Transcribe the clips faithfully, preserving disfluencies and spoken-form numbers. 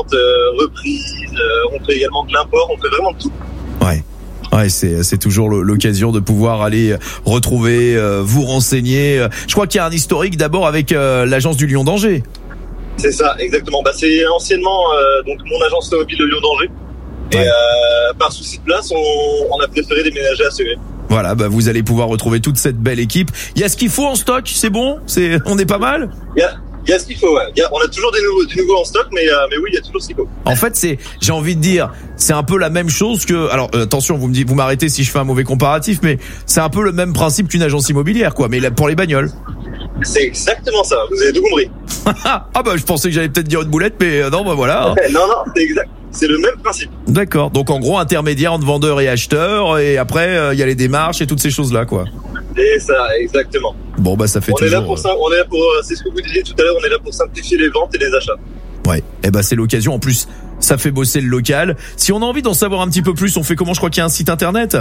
vente, euh, reprise, euh, on fait également de l'import, on fait vraiment de tout. Ouais. Ouais, c'est c'est toujours l'occasion de pouvoir aller retrouver, euh, vous renseigner. Je crois qu'il y a un historique d'abord avec euh, l'agence du Lion d'Angers. C'est ça, exactement. Bah c'est anciennement euh, donc mon agence automobile de Lion d'Angers. Et Ouais. euh, par souci de place, on, on a préféré déménager à Segré. Voilà, bah vous allez pouvoir retrouver toute cette belle équipe. Il y a ce qu'il faut en stock, c'est bon, c'est on est pas mal. Il y a, il y a ce qu'il faut. Ouais. Il y a, on a toujours des nouveaux, du nouveau en stock, mais euh, mais oui, il y a toujours ce qu'il faut. En fait, c'est, j'ai envie de dire, c'est un peu la même chose que. Alors euh, attention, vous me dites, vous m'arrêtez si je fais un mauvais comparatif, mais c'est un peu le même principe qu'une agence immobilière, quoi. Mais là, pour les bagnoles. C'est exactement ça. Vous avez tout compris. ah bah je pensais que j'allais peut-être dire une boulette, mais euh, non, bah voilà. non, non, c'est exact. C'est le même principe. D'accord. Donc en gros, intermédiaire entre vendeurs et acheteurs, et après il euh, y a les démarches et toutes ces choses-là, quoi. Et ça, exactement. Bon bah ça fait on toujours. est là pour ça. On est là pour. C'est ce que vous disiez tout à l'heure. On est là pour simplifier les ventes et les achats. Ouais. Et bah c'est l'occasion. En plus, ça fait bosser le local. Si on a envie d'en savoir un petit peu plus, on fait comment? Je crois qu'il y a un site internet.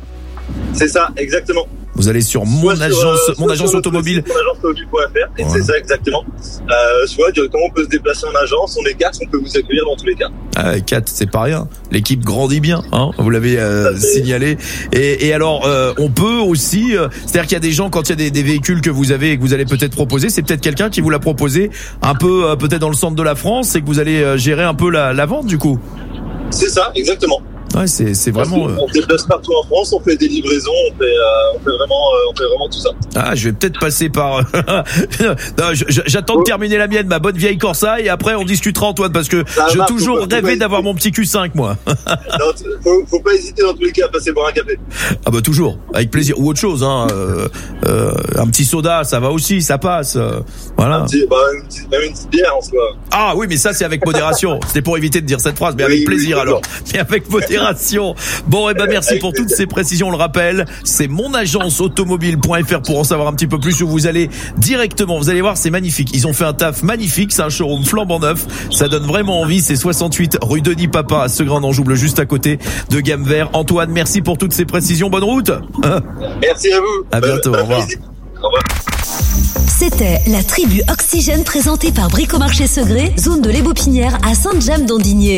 C'est ça, exactement. Vous allez sur mon Soit sur, agence, euh, mon soit agence sur notre automobile. site, mon agence automobile point F R, et Voilà. c'est ça exactement. Euh, soit directement on peut se déplacer en agence, on est quatre, on peut vous accueillir dans tous les cas. Ah, quatre, c'est pas rien. L'équipe grandit bien, hein. Vous l'avez euh, signalé. Et, et alors, euh, on peut aussi, euh, c'est-à-dire qu'il y a des gens, quand il y a des, des véhicules que vous avez et que vous allez peut-être proposer, c'est peut-être quelqu'un qui vous l'a proposé un peu, euh, peut-être dans le centre de la France, et que vous allez euh, gérer un peu la, la vente du coup. C'est ça, exactement. Ouais, c'est c'est vraiment. Euh... On se déplace partout en France, on fait des livraisons, on fait, euh, on fait vraiment, euh, on fait vraiment tout ça. Ah, je vais peut-être passer par. non, je- je- j'attends de terminer la mienne, ma bonne vieille Corsa, et après on discutera, Antoine, parce que Ça j'ai va, toujours faut pas- faut rêvé pas d'avoir hésiter. mon petit Q cinq, moi. Non, t- faut, faut pas hésiter dans tous les cas à passer boire un café. Ah bah toujours, avec plaisir, ou autre chose, hein. Euh, euh, un petit soda, ça va aussi, ça passe. euh, voilà. Un petit, bah, une petite, même une petite bière en soi. Ah oui, mais ça c'est avec modération. C'était pour éviter de dire cette phrase, mais avec Oui, plaisir oui, alors. Mais avec modération. Bon, et ben merci Avec pour toutes plaisir. ces précisions. On le rappelle, c'est mon agence automobile point F R pour en savoir un petit peu plus. Où vous allez directement, vous allez voir, c'est magnifique. Ils ont fait un taf magnifique. C'est un showroom flambant neuf. Ça donne vraiment envie. C'est soixante-huit rue Denis Papa à Segrun-en-Jouble, juste à côté de Gamme Vert. Antoine, merci pour toutes ces précisions. Bonne route. Merci à vous. À bientôt, Bonne- au revoir. bonne visite. Au revoir. C'était la tribu Oxygène présentée par Bricomarché Segré, zone de l'Ébopinière à Sainte-Jamme-d'Andigné.